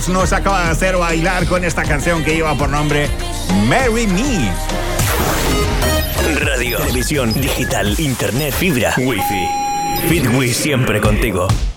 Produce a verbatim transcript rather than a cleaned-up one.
Nos acaba de hacer bailar con esta canción que lleva por nombre Marry Me. Radio, televisión, digital, internet, fibra, wifi. Fitwi siempre contigo.